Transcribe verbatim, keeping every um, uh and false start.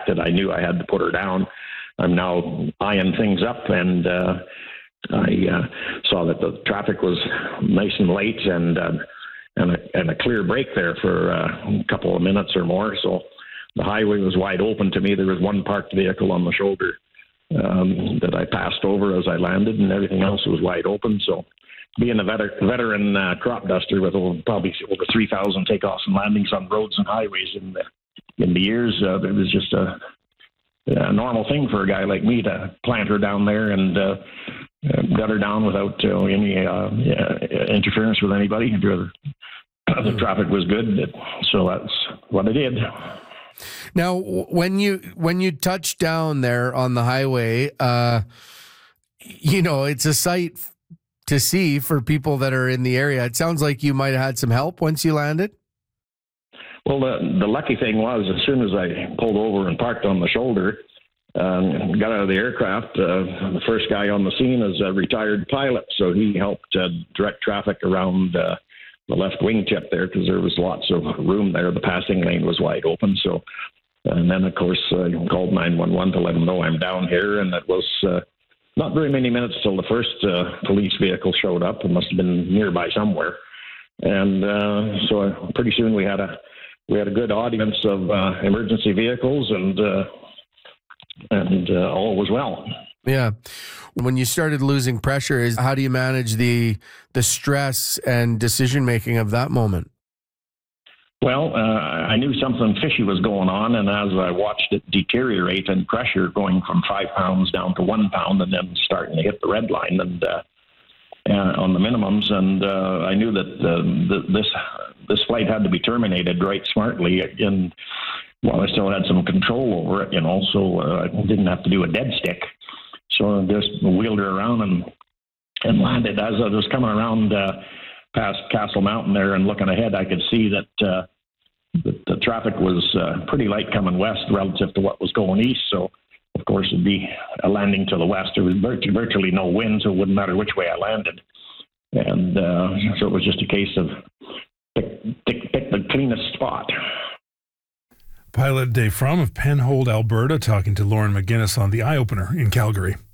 that I knew I had to put her down. I'm now eyeing things up, and uh, I uh, saw that the traffic was nice and late, and uh, and, a, and a clear break there for uh, a couple of minutes or more. So the highway was wide open to me. There was one parked vehicle on the shoulder um, that I passed over as I landed, and everything else was wide open. So being a veter- veteran uh, crop duster with over, probably over three thousand takeoffs and landings on roads and highways in the, in the years, uh, it was just a, a normal thing for a guy like me to plant her down there and uh, got her down without uh, any uh, interference with anybody. The, the traffic was good, so that's what I did. Now, when you when you touch down there on the highway, uh, you know, it's a sight to see for people that are in the area. It sounds like you might have had some help once you landed. Well, the, the lucky thing was, as soon as I pulled over and parked on the shoulder, um, got out of the aircraft, uh, the first guy on the scene is a retired pilot, so he helped uh, direct traffic around uh, the left wingtip there because there was lots of room there. The passing lane was wide open. So, and then, of course, I uh, called nine one one to let them know I'm down here, and it was uh, not very many minutes till the first uh, police vehicle showed up. It must have been nearby somewhere. And uh, so pretty soon we had a we had a good audience of uh, emergency vehicles, and uh, and uh, all was well. Yeah. When you started losing pressure, is how do you manage the the stress and decision making of that moment? Well, uh, I knew something fishy was going on, and as I watched it deteriorate in pressure, going from five pounds down to one pound, and then starting to hit the red line and uh, uh, on the minimums, and uh, I knew that uh, the, this this flight had to be terminated right smartly. And while I still had some control over it, you know, so uh, I didn't have to do a dead stick. So I just wheeled her around and and landed. As I was coming around Uh, past Castle Mountain there and looking ahead, I could see that uh, the, the traffic was uh, pretty light coming west relative to what was going east. So, of course, it'd be a landing to the west. There was virtually, virtually no wind, so it wouldn't matter which way I landed. And uh, so it was just a case of pick, pick, pick the cleanest spot. Pilot Dave Fromm of Penhold, Alberta, talking to Lauren McGinnis on The Eye Opener in Calgary.